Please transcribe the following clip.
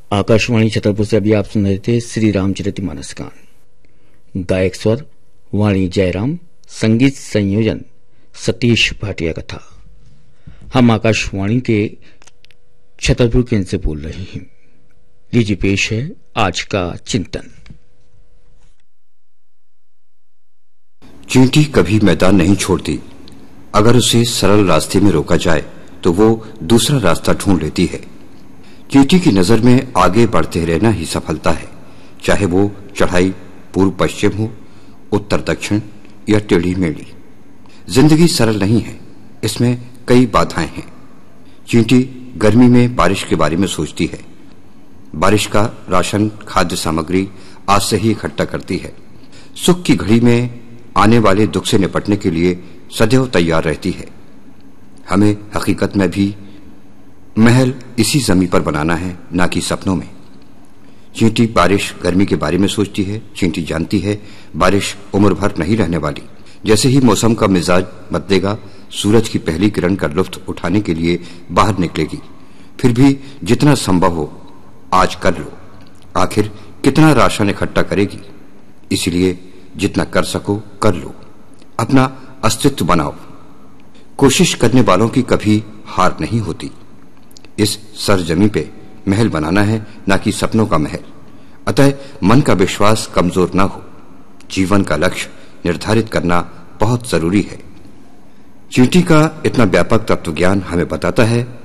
आकाशवाणी छतरपुर से अभी आप सुन रहे थे श्री रामचरितमानस गान। गायक स्वर वाणी जयराम, संगीत संयोजन सतीश भाटिया का था। हम आकाशवाणी के छतरपुर केंद्र से बोल रहे हैं। लीजिए पेश है आज का चिंतन। चींटी कभी मैदान नहीं छोड़ती। अगर उसे सरल रास्ते में रोका जाए तो वो दूसरा रास्ता ढूंढ लेती है। चींटी की नजर में आगे बढ़ते रहना ही सफलता है, चाहे वो चढ़ाई पूर्व पश्चिम हो, उत्तर दक्षिण या टेढ़ी मेढ़ी। जिंदगी सरल नहीं है, इसमें कई बाधाएं हैं। चींटी गर्मी में बारिश के बारे में सोचती है। बारिश का राशन, खाद्य सामग्री आज से ही इकट्ठा करती है। सुख की घड़ी में आने वाले दुख से निपटने के लिए सदैव तैयार रहती है। हमें हकीकत में भी महल इसी जमीन पर बनाना है, ना कि सपनों में। चींटी बारिश गर्मी के बारे में सोचती है। चींटी जानती है बारिश उम्र भर नहीं रहने वाली। जैसे ही मौसम का मिजाज बदलेगा, सूरज की पहली किरण का लुत्फ उठाने के लिए बाहर निकलेगी। फिर भी जितना संभव हो आज कर लो। आखिर कितना राशन इकट्ठा करेगी? इसलिए जितना कर सको कर लो, अपना अस्तित्व बनाओ। कोशिश करने वालों की कभी हार नहीं होती। इस सरजमी पे महल बनाना है, ना कि सपनों का महल। अतः मन का विश्वास कमजोर न हो। जीवन का लक्ष्य निर्धारित करना बहुत जरूरी है। चींटी का इतना व्यापक तत्वज्ञान हमें बताता है